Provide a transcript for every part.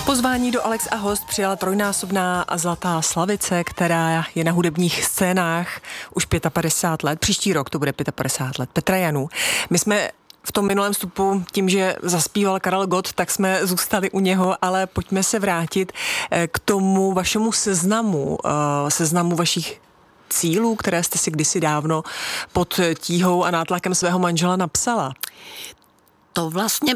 Pozvání do Alex a host přijala trojnásobná zlatá slavice, která je na hudebních scénách už 55 let. Příští rok to bude 55 let. Petra Janů. My jsme v tom minulém vstupu, tím, že zaspíval Karel Gott, tak jsme zůstali u něho, ale pojďme se vrátit k tomu vašemu seznamu vašich cílů, které jste si kdysi dávno pod tíhou a nátlakem svého manžela napsala. To vlastně,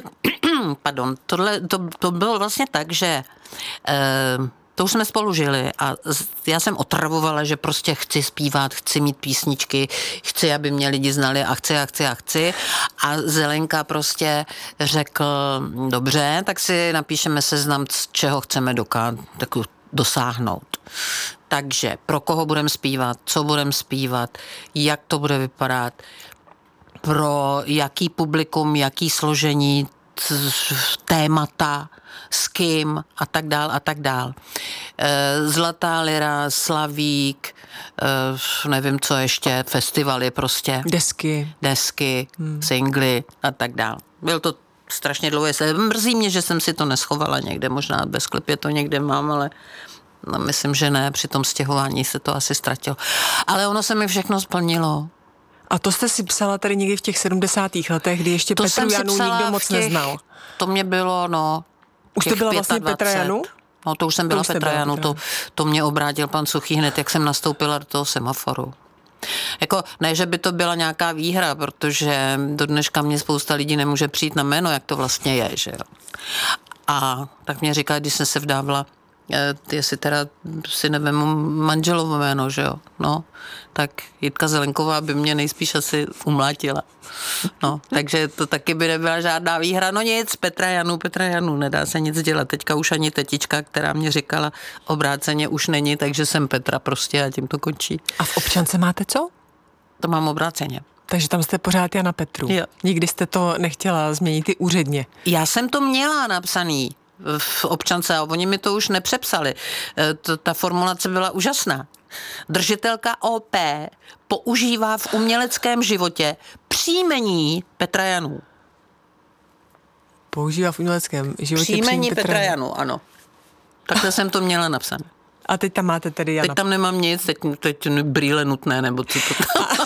to bylo vlastně tak, že to už jsme spolu žili a já jsem otravovala, že prostě chci zpívat, chci mít písničky, chci, aby mě lidi znali a chci. A Zelenka prostě řekl, dobře, tak si napíšeme seznam, čeho chceme dosáhnout. Takže pro koho budeme zpívat, co budeme zpívat, jak to bude vypadat, pro jaký publikum, jaký složení, témata, s kým a tak dál. Zlatá lira, Slavík, nevím co ještě, festivaly prostě. Desky, singly a tak dál. Byl to strašně dlouhé. Mrzí mě, že jsem si to neschovala někde, možná ve sklepě to někde mám, ale no, myslím, že ne, při tom stěhování se to asi ztratilo. Ale ono se mi všechno splnilo. A to jste si psala tady někdy v těch 70. letech, kdy ještě to Petru Janu nikdo moc neznal. To mě bylo, už to byla vlastně Petra Janu? No, to už jsem byla Petra Janu, to mě obrátil pan Suchý hned, jak jsem nastoupila do toho semaforu. Jako, ne, že by to byla nějaká výhra, protože do dneška mě spousta lidí nemůže přijít na jméno, jak to vlastně je, že jo. A tak mě říká, když jsem se vdávala, jestli teda si nevemu manželovo jméno, že jo, no, tak Jitka Zelenková by mě nejspíš asi umlátila. No, takže to taky by nebyla žádná výhra. No nic, Petra Janu, nedá se nic dělat. Teďka už ani tetička, která mě říkala obráceně, už není, takže jsem Petra prostě a tím to končí. A v občance máte co? To mám obráceně. Takže tam jste pořád Jana Petru. Jo. Nikdy jste to nechtěla změnit i úředně. Já jsem to měla napsaný v občance a oni mi to už nepřepsali. Ta formulace byla úžasná. Držitelka OP používá v uměleckém životě příjmení Petra Janů. Používá v uměleckém životě příjmení Petra Janů, ano. Takhle jsem to měla napsané. A teď tam máte tedy Jana. Teď tam nemám nic, teď brýle nutné, nebo co to tam.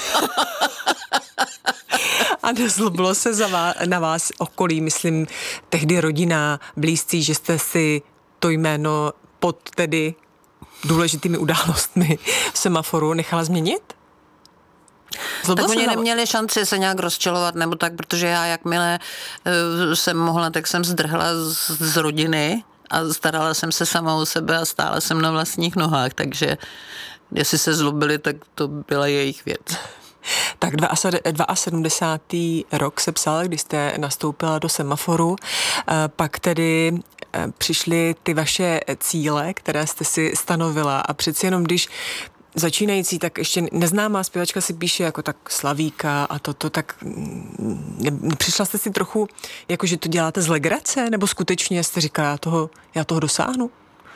A nezlobilo se na vás okolí, myslím, tehdy rodina, blízcí, že jste si to jméno pod tedy důležitými událostmi semaforu nechala změnit? Tak oni neměli šanci se nějak rozčilovat, nebo tak, protože já jakmile jsem mohla, tak jsem zdrhla z rodiny a starala jsem se sama o sebe a stála jsem na vlastních nohách, takže jestli se zlobili, tak to byla jejich věc. Tak 72. rok se psal, když jste nastoupila do semaforu, pak tedy přišly ty vaše cíle, které jste si stanovila a přeci jenom když začínající, tak ještě neznámá zpěvačka si píše jako tak Slavíka a toto, tak přišla jste si trochu, jako že to děláte z legrace, nebo skutečně jste říkala, já toho dosáhnu?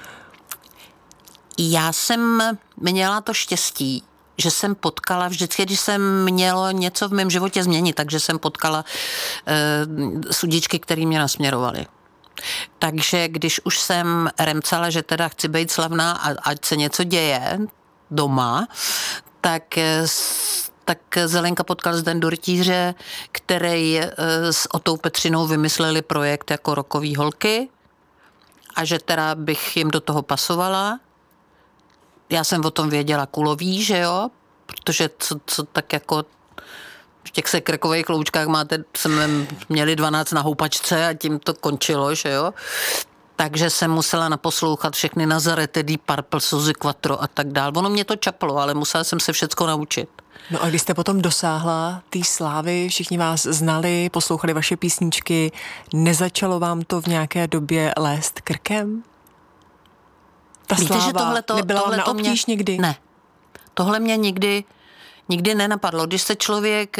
Já jsem měla to štěstí, že jsem potkala vždycky, když jsem mělo něco v mém životě změnit, takže jsem potkala sudičky, které mě nasměrovaly. Takže když už jsem remcala, že teda chci být slavná a ať se něco děje doma, tak Zelenka potkal Zdendu Rytíře, který s Otou Petřinou vymysleli projekt jako rockový holky a že teda bych jim do toho pasovala. Já jsem o tom věděla kulový, že jo, protože co tak jako v těch sekrekových kloučkách jsme měli 12 na houpačce a tím to končilo, že jo. Takže jsem musela naposlouchat všechny Nazarete, Deep Purple, Suzy Quattro a tak dál. Ono mě to čaplo, ale musela jsem se všecko naučit. No a když jste potom dosáhla té slávy, všichni vás znali, poslouchali vaše písničky, nezačalo vám to v nějaké době lézt krkem? Ta víte, sláva že tohleto, nebyla vám na obtíž nikdy? Ne. Tohle mě nikdy nenapadlo. Když se člověk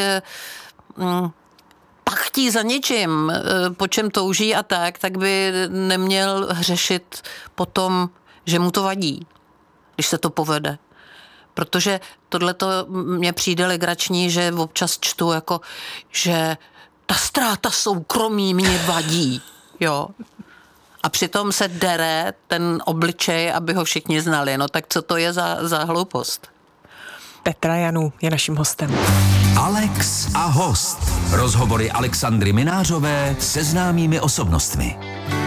pachtí za něčím, po čem touží a tak by neměl hřešit po tom, že mu to vadí, když se to povede. Protože tohleto mně přijde legrační, že občas čtu jako, že ta ztráta soukromí mě vadí, jo. A přitom se dere ten obličej, aby ho všichni znali. No tak co to je za hloupost? Petra Janů je naším hostem. Alex a host. Rozhovory Alexandry Minářové se známými osobnostmi.